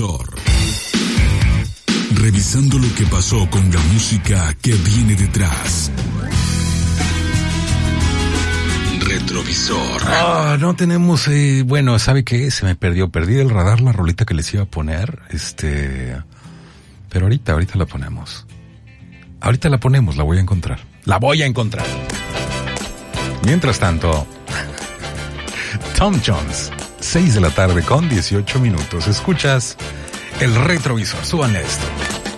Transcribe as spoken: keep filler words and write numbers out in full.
Retrovisor. Revisando lo que pasó con la música que viene detrás. Retrovisor. Ah, no tenemos, eh, bueno, ¿sabe qué? Se me perdió, perdí el radar la rolita que les iba a poner, este, pero ahorita, ahorita la ponemos. Ahorita la ponemos, la voy a encontrar. La voy a encontrar. Mientras tanto, Tom Jones, seis de la tarde con dieciocho minutos. Escuchas el Retrovisor. Súbanle esto.